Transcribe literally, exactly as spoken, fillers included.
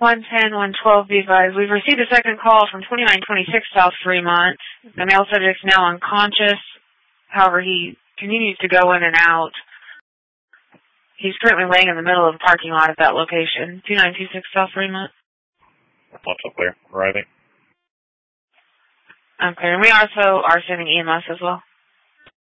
one ten, one twelve, be advised. We've received a second call from twenty-nine twenty-six South Fremont. The male subject is now unconscious. However, he continues to go in and out. He's currently laying in the middle of the parking lot at that location. two nine two six South Fremont. Also clear. Arriving. Okay, and we also are sending E M S as well.